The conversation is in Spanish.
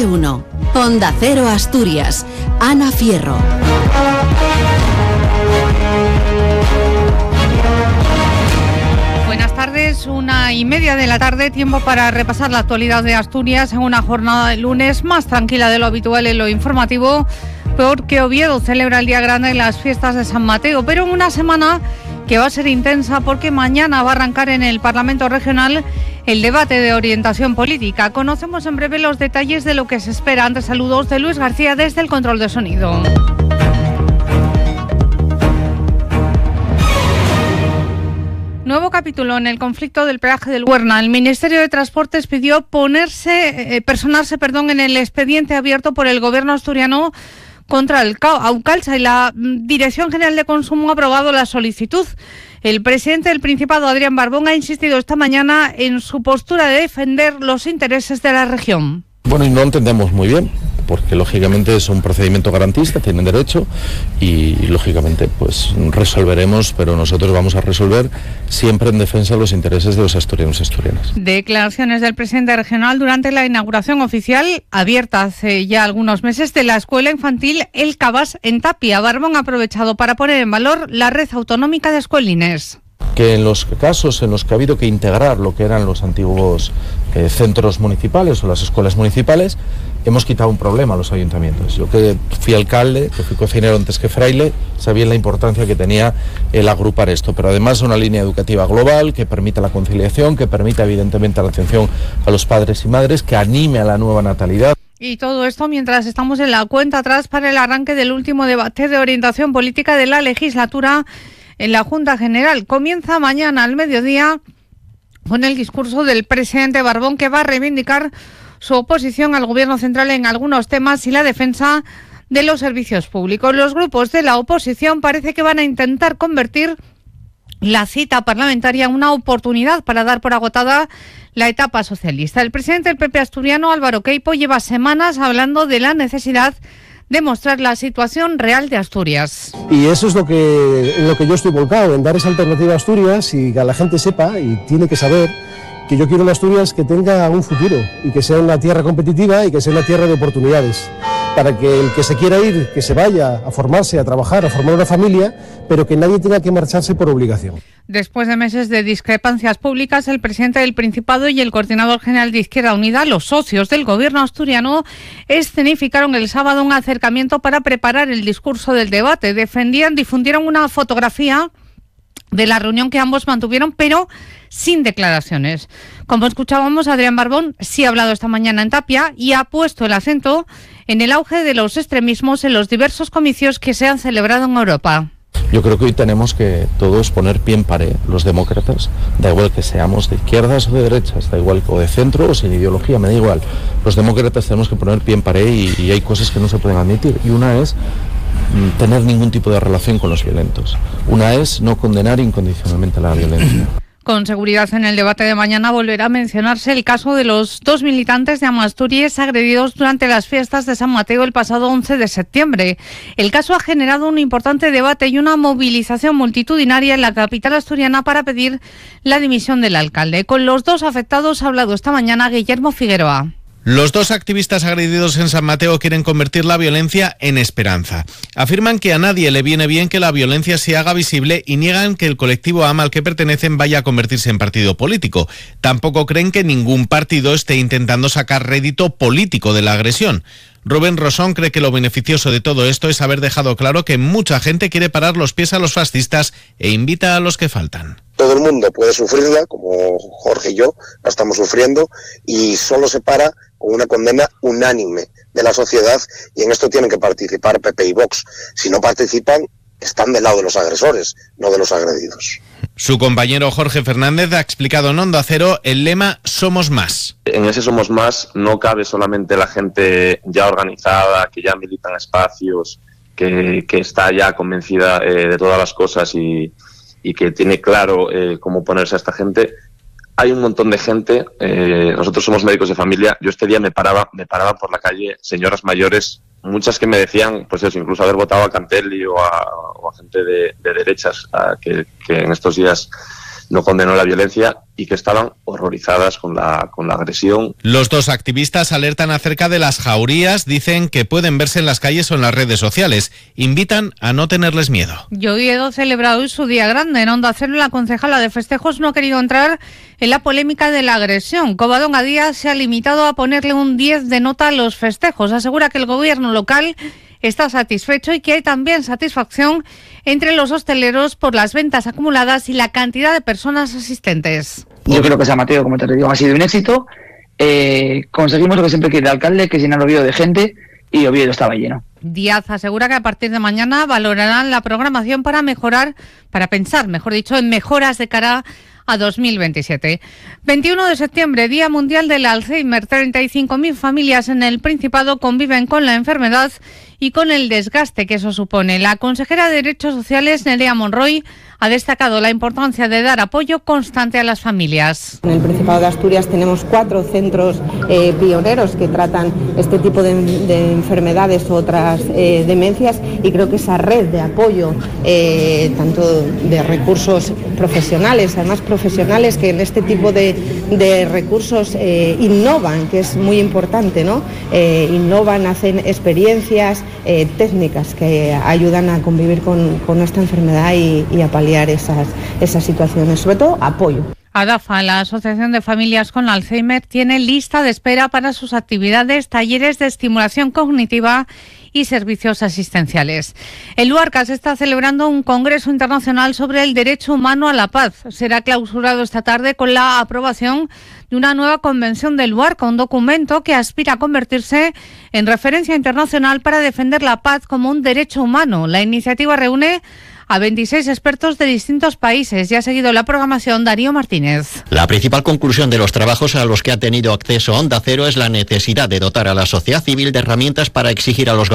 Más de uno. Onda Cero Asturias. Ana Fierro. Buenas tardes, 1:30 de la tarde, tiempo para repasar la actualidad de Asturias en una jornada de lunes más tranquila de lo habitual en lo informativo, porque Oviedo celebra el día grande en las fiestas de San Mateo, pero en una semana que va a ser intensa porque mañana va a arrancar en el Parlamento Regional el debate de orientación política. Conocemos en breve los detalles de lo que se espera. Antes, saludos de Luis García desde el control de sonido. Nuevo capítulo en el conflicto del peaje del Huerna. El Ministerio de Transportes pidió personarse en el expediente abierto por el Gobierno asturiano contra el Aucalsa, y la Dirección General de Consumo ha aprobado la solicitud. El presidente del Principado, Adrián Barbón, ha insistido esta mañana en su postura de defender los intereses de la región. Bueno, y no entendemos muy bien, porque lógicamente es un procedimiento garantista, tienen derecho y lógicamente pues resolveremos, pero nosotros vamos a resolver siempre en defensa de los intereses de los asturianos y asturianas. Declaraciones del presidente regional durante la inauguración oficial, abierta hace ya algunos meses, de la escuela infantil El Cabas en Tapia. Barbón ha aprovechado para poner en valor la red autonómica de escuelines. Que en los casos en los que ha habido que integrar lo que eran los antiguos centros municipales o las escuelas municipales, hemos quitado un problema a los ayuntamientos. Yo que fui alcalde, que fui cocinero antes que fraile, sabía la importancia que tenía el agrupar esto, pero además una línea educativa global que permita la conciliación, que permita evidentemente la atención a los padres y madres, que anime a la nueva natalidad. Y todo esto mientras estamos en la cuenta atrás para el arranque del último debate de orientación política de la legislatura en la Junta General. Comienza mañana al mediodía con el discurso del presidente Barbón, que va a reivindicar su oposición al Gobierno central en algunos temas y la defensa de los servicios públicos. Los grupos de la oposición parece que van a intentar convertir la cita parlamentaria en una oportunidad para dar por agotada la etapa socialista. El presidente del PP asturiano, Álvaro Queipo, lleva semanas hablando de la necesidad de mostrar la situación real de Asturias. Y eso es lo que yo estoy volcado, en dar esa alternativa a Asturias y que la gente sepa y tiene que saber que yo quiero una Asturias que tenga un futuro y que sea una tierra competitiva y que sea una tierra de oportunidades, para que el que se quiera ir, que se vaya a formarse, a trabajar, a formar una familia, pero que nadie tenga que marcharse por obligación. Después de meses de discrepancias públicas, el presidente del Principado y el coordinador general de Izquierda Unida, los socios del gobierno asturiano, escenificaron el sábado un acercamiento para preparar el discurso del debate. Difundieron una fotografía de la reunión que ambos mantuvieron, pero sin declaraciones. Como escuchábamos, Adrián Barbón sí ha hablado esta mañana en Tapia y ha puesto el acento en el auge de los extremismos en los diversos comicios que se han celebrado en Europa. Yo creo que hoy tenemos que todos poner pie en pared, los demócratas, da igual que seamos de izquierdas o de derechas, da igual, o de centro o sin ideología, me da igual. Los demócratas tenemos que poner pie en pared y hay cosas que no se pueden admitir. Y una es tener ningún tipo de relación con los violentos. Una es no condenar incondicionalmente la violencia. Con seguridad en el debate de mañana volverá a mencionarse el caso de los 2 militantes de Amasturies agredidos durante las fiestas de San Mateo el pasado 11 de septiembre. El caso ha generado un importante debate y una movilización multitudinaria en la capital asturiana para pedir la dimisión del alcalde. Con los dos afectados ha hablado esta mañana Guillermo Figueroa. Los dos activistas agredidos en San Mateo quieren convertir la violencia en esperanza. Afirman que a nadie le viene bien que la violencia se haga visible y niegan que el colectivo AMA al que pertenecen vaya a convertirse en partido político. Tampoco creen que ningún partido esté intentando sacar rédito político de la agresión. Rubén Rosón cree que lo beneficioso de todo esto es haber dejado claro que mucha gente quiere parar los pies a los fascistas e invita a los que faltan. Todo el mundo puede sufrirla, como Jorge y yo la estamos sufriendo, y solo se para con una condena unánime de la sociedad, y en esto tienen que participar PP y Vox. Si no participan, están del lado de los agresores, no de los agredidos. Su compañero Jorge Fernández ha explicado en Onda Cero el lema Somos Más. En ese Somos Más no cabe solamente la gente ya organizada, que ya milita en espacios, que está ya convencida de todas las cosas y que tiene claro cómo ponerse a esta gente. Hay un montón de gente, nosotros somos médicos de familia, yo este día me paraba por la calle señoras mayores, muchas que me decían, pues eso, incluso haber votado a Cantelli o a gente de derechas, que en estos días no condenó la violencia y que estaban horrorizadas con la agresión. Los dos activistas alertan acerca de las jaurías, dicen que pueden verse en las calles o en las redes sociales. Invitan a no tenerles miedo. Oviedo celebra hoy su día grande. En Onda Cero, la concejala de festejos no ha querido entrar en la polémica de la agresión. Covadonga Díaz se ha limitado a ponerle un 10 de nota a los festejos. Asegura que el gobierno local está satisfecho y que hay también satisfacción entre los hosteleros por las ventas acumuladas y la cantidad de personas asistentes. Yo creo que San Mateo, como te digo, ha sido un éxito. Conseguimos lo que siempre quiere el alcalde, que llenar Oviedo de gente, y Oviedo estaba lleno. Díaz asegura que a partir de mañana valorarán la programación para pensar, en mejoras de cara a 2027. 21 de septiembre, Día Mundial del Alzheimer. 35.000 familias en el Principado conviven con la enfermedad y con el desgaste que eso supone. La consejera de Derechos Sociales, Nerea Monroy, ha destacado la importancia de dar apoyo constante a las familias. En el Principado de Asturias tenemos 4 centros pioneros que tratan este tipo de enfermedades u otras demencias, y creo que esa red de apoyo, tanto de recursos profesionales, además profesionales que en este tipo de recursos innovan, que es muy importante, ¿no? Innovan, hacen experiencias técnicas que ayudan a convivir con esta enfermedad y a paliar esas situaciones, sobre todo apoyo. ADAFA, la Asociación de Familias con Alzheimer, tiene lista de espera para sus actividades, talleres de estimulación cognitiva y servicios asistenciales. En Luarca se está celebrando un congreso internacional sobre el derecho humano a la paz. Será clausurado esta tarde con la aprobación de una nueva convención de Luarca, un documento que aspira a convertirse en referencia internacional para defender la paz como un derecho humano. La iniciativa reúne a 26 expertos de distintos países. Ya ha seguido la programación Darío Martínez. La principal conclusión de los trabajos a los que ha tenido acceso Onda Cero es la necesidad de dotar a la sociedad civil de herramientas para exigir a los